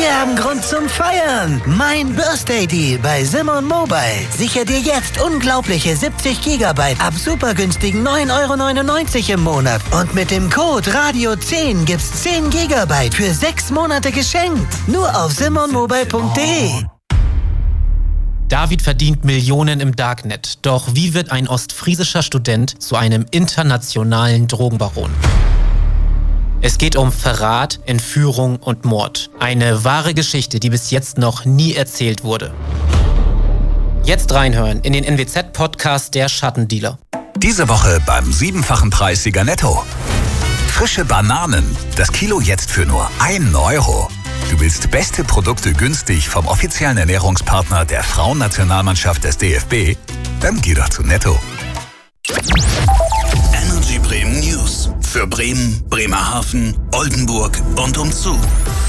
Wir haben Grund zum Feiern. Mein Birthday Deal bei Simon Mobile. Sicher dir jetzt unglaubliche 70 GB ab super günstigen 9,99 € im Monat. Und mit dem Code Radio10 gibt's 10 GB für 6 Monate geschenkt. Nur auf simonmobile.de. David verdient Millionen im Darknet. Doch wie wird ein ostfriesischer Student zu einem internationalen Drogenbaron? Es geht um Verrat, Entführung und Mord. Eine wahre Geschichte, die bis jetzt noch nie erzählt wurde. Jetzt reinhören in den NWZ-Podcast Der Schattendealer. Diese Woche beim 7-fachen Preissieger Netto. Frische Bananen, das Kilo jetzt für nur 1 €. Du willst beste Produkte günstig vom offiziellen Ernährungspartner der Frauennationalmannschaft des DFB? Dann geh doch zu Netto. Energy Bremen News. Für Bremen, Bremerhaven, Oldenburg und umzu.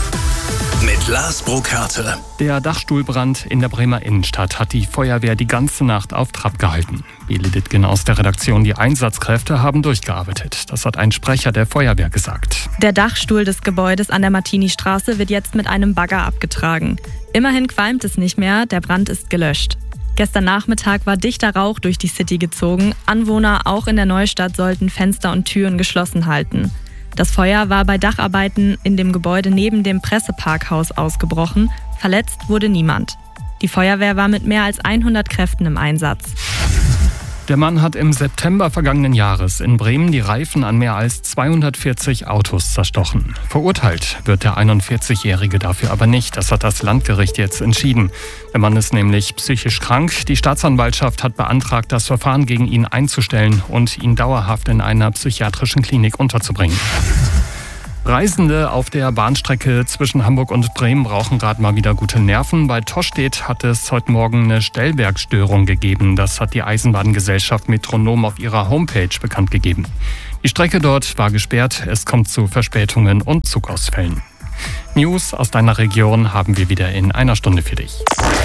Mit Lars Burkhardt. Der Dachstuhlbrand in der Bremer Innenstadt hat die Feuerwehr die ganze Nacht auf Trab gehalten. Bele Dittgen aus der Redaktion: Die Einsatzkräfte haben durchgearbeitet. Das hat ein Sprecher der Feuerwehr gesagt. Der Dachstuhl des Gebäudes an der Martini-Straße wird jetzt mit einem Bagger abgetragen. Immerhin qualmt es nicht mehr, der Brand ist gelöscht. Gestern Nachmittag war dichter Rauch durch die City gezogen. Anwohner auch in der Neustadt sollten Fenster und Türen geschlossen halten. Das Feuer war bei Dacharbeiten in dem Gebäude neben dem Presseparkhaus ausgebrochen. Verletzt wurde niemand. Die Feuerwehr war mit mehr als 100 Kräften im Einsatz. Der Mann hat im September vergangenen Jahres in Bremen die Reifen an mehr als 240 Autos zerstochen. Verurteilt wird der 41-Jährige dafür aber nicht. Das hat das Landgericht jetzt entschieden. Der Mann ist nämlich psychisch krank. Die Staatsanwaltschaft hat beantragt, das Verfahren gegen ihn einzustellen und ihn dauerhaft in einer psychiatrischen Klinik unterzubringen. Reisende auf der Bahnstrecke zwischen Hamburg und Bremen brauchen gerade mal wieder gute Nerven. Bei Tostedt hat es heute Morgen eine Stellwerkstörung gegeben. Das hat die Eisenbahngesellschaft Metronom auf ihrer Homepage bekannt gegeben. Die Strecke dort war gesperrt. Es kommt zu Verspätungen und Zugausfällen. News aus deiner Region haben wir wieder in einer Stunde für dich.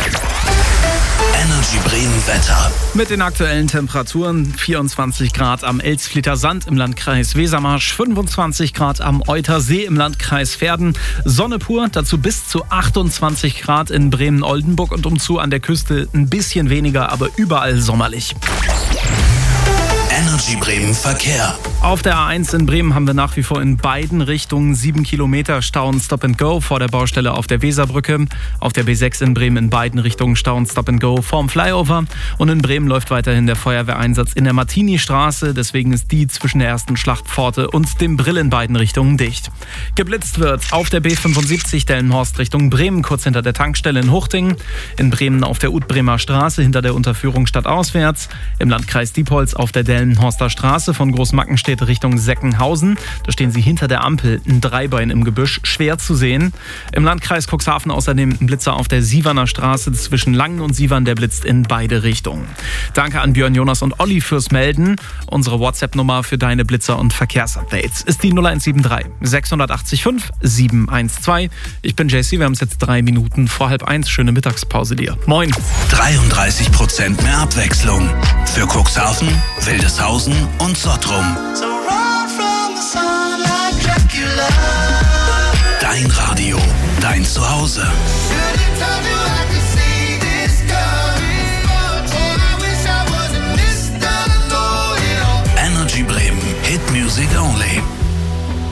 Energy Bremen Wetter. Mit den aktuellen Temperaturen: 24 Grad am Elsflieter Sand im Landkreis Wesermarsch, 25 Grad am Eutersee im Landkreis Verden, Sonne pur, dazu bis zu 28 Grad in Bremen-Oldenburg und umzu, an der Küste ein bisschen weniger, aber überall sommerlich. Energy Bremen Verkehr. Auf der A1 in Bremen haben wir nach wie vor in beiden Richtungen 7 Kilometer Stau und Stop and Go vor der Baustelle auf der Weserbrücke. Auf der B6 in Bremen in beiden Richtungen Stau und Stop and Go vorm Flyover. Und in Bremen läuft weiterhin der Feuerwehreinsatz in der Martini-Straße. Deswegen ist die zwischen der ersten Schlachtpforte und dem Brill in beiden Richtungen dicht. Geblitzt wird auf der B75 Delmenhorst Richtung Bremen, kurz hinter der Tankstelle in Huchting. In Bremen auf der Utbremer Straße hinter der Unterführung stadtauswärts. Im Landkreis Diepholz auf der Delmenhorster Straße von Großmackenstedt Richtung Seckenhausen. Da stehen sie hinter der Ampel, ein Dreibein im Gebüsch, schwer zu sehen. Im Landkreis Cuxhaven außerdem ein Blitzer auf der Sieverner Straße zwischen Langen und Sievern, der blitzt in beide Richtungen. Danke an Björn, Jonas und Olli fürs Melden. Unsere WhatsApp-Nummer für deine Blitzer- und Verkehrsupdates ist die 0173 685 712. Ich bin JC, wir haben es jetzt 3 Minuten vor 12:30. Schöne Mittagspause dir. Moin. 33% mehr Abwechslung. Für Cuxhaven, Wildeshausen und Sottrum. Dein Radio, dein Zuhause.